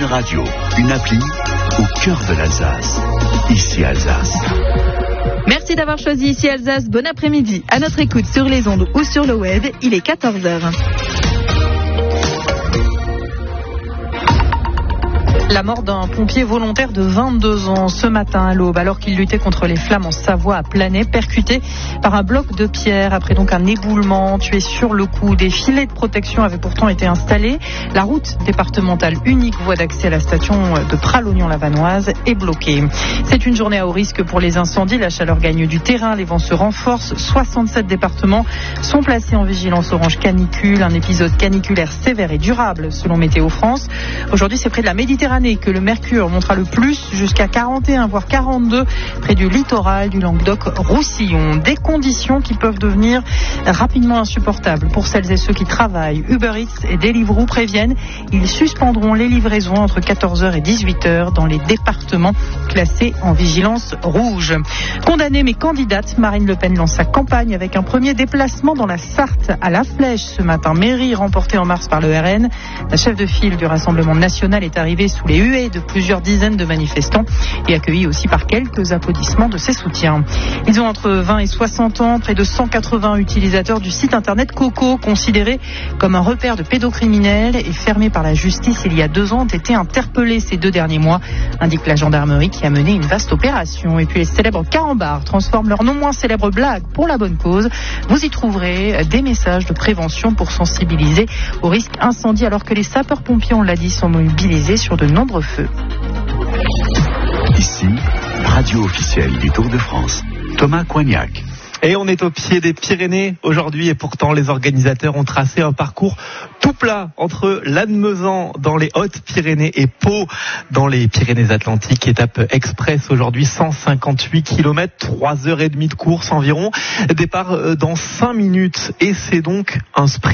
radio, une appli au cœur de l'Alsace. Ici Alsace. Merci d'avoir choisi Ici Alsace. Bon après-midi. À notre écoute sur les ondes ou sur le web, il est 14h. La mort d'un pompier volontaire de 22 ans ce matin à l'aube, alors qu'il luttait contre les flammes en Savoie à Planay, percuté par un bloc de pierre après donc un éboulement, tué sur le coup. Des filets de protection avaient pourtant été installés. La route départementale, unique voie d'accès à la station de Pralognan-la-Vanoise, est bloquée. C'est une journée à haut risque pour les incendies. La chaleur gagne du terrain, les vents se renforcent. 67 départements sont placés en vigilance orange canicule. Un épisode caniculaire sévère et durable selon Météo France. Aujourd'hui, c'est près de la Méditerranée que le mercure montera le plus, jusqu'à 41 voire 42 près du littoral du Languedoc-Roussillon. Des conditions qui peuvent devenir rapidement insupportables pour celles et ceux qui travaillent. Uber Eats et Deliveroo préviennent, ils suspendront les livraisons entre 14h et 18h dans les départements classés en vigilance rouge. Condamnée mais candidate, Marine Le Pen lance sa campagne avec un premier déplacement dans la Sarthe à La Flèche ce matin. Mairie remportée en mars par le RN. La chef de file du Rassemblement national est arrivée sous les huées de plusieurs dizaines de manifestants et accueillis aussi par quelques applaudissements de ses soutiens. Ils ont entre 20 et 60 ans, près de 180 utilisateurs du site internet Coco, considéré comme un repère de pédocriminels et fermé par la justice il y a 2 ans, ont été interpellés ces 2 derniers mois, indique la gendarmerie qui a mené une vaste opération. Et puis les célèbres carambars transforment leur non moins célèbre blague pour la bonne cause. Vous y trouverez des messages de prévention pour sensibiliser au risque incendie, alors que les sapeurs-pompiers, on l'a dit, sont mobilisés sur de nombreux feux. Ici, radio officielle du Tour de France. Thomas Coignac. Et on est au pied des Pyrénées aujourd'hui, et pourtant les organisateurs ont tracé un parcours tout plat entre Lannemezan dans les Hautes-Pyrénées et Pau dans les Pyrénées-Atlantiques. Étape express aujourd'hui, 158 km, 3h30 de course environ. Départ dans 5 minutes, et c'est donc un sprint.